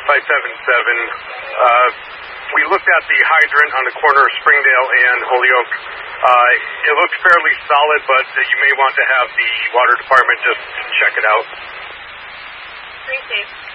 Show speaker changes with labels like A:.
A: We looked at the hydrant on the corner of Springdale and Holyoke. It looks fairly solid, but you may want to have the water department just check it out.
B: Great, Dave.